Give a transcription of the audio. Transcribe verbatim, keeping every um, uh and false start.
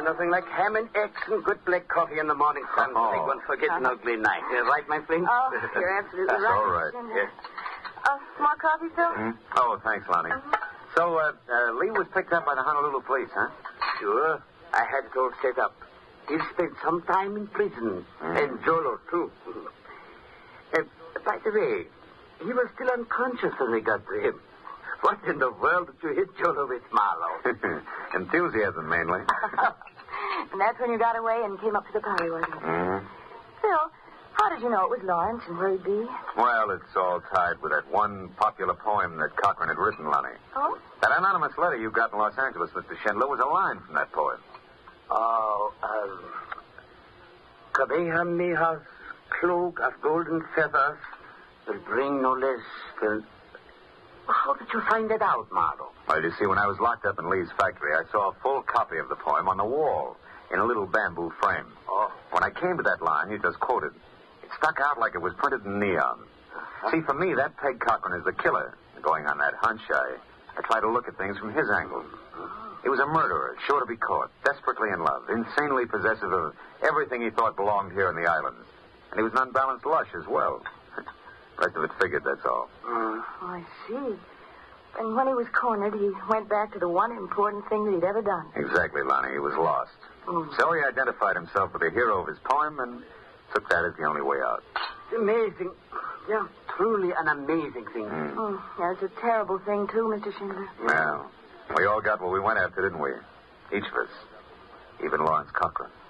nothing like ham and eggs and good black coffee in the morning sun. Oh. They won't forget an ugly night. Uh, right, my friend? Oh, you're absolutely That's right. all right. Yes. Uh, more coffee, Phil? Hmm? Oh, thanks, Lonnie. Uh-huh. So, uh, uh, Lee was picked up by the Honolulu police, huh? Sure. I had it all set up. He spent some time in prison. Mm. And Jolo, too. Uh, by the way, he was still unconscious when we got to him. What in the world did you hit Jolo with, Marlowe? Enthusiasm, mainly. And that's when you got away and came up to the party, wasn't it? Mm. Phil, how did you know it was Lawrence and where he'd be? Well, it's all tied with that one popular poem that Cochran had written, Lonnie. Oh? That anonymous letter you got in Los Angeles, Mister Schindler, was a line from that poem. Oh, um... Kamehameha's cloak of golden feathers will bring no less than... How did you find that out, Marlowe? Well, you see, when I was locked up in Lee's factory, I saw a full copy of the poem on the wall in a little bamboo frame. Oh. When I came to that line you just quoted, it stuck out like it was printed in neon. Uh-huh. See, for me, that Peg Cochran is the killer. Going on that hunch, I, I try to look at things from his angle. He was a murderer, sure to be caught, desperately in love, insanely possessive of everything he thought belonged here in the islands. And he was an unbalanced lush as well. The rest of it figured, that's all. Uh, Oh, I see. And when he was cornered, he went back to the one important thing that he'd ever done. Exactly, Lonnie. He was lost. Mm. So he identified himself with the hero of his poem and took that as the only way out. it's amazing. Yeah, truly an amazing thing. Mm. Oh, yeah, it's a terrible thing, too, Mister Schindler. Well, we all got what we went after, didn't we? Each of us. Even Lawrence Cochran.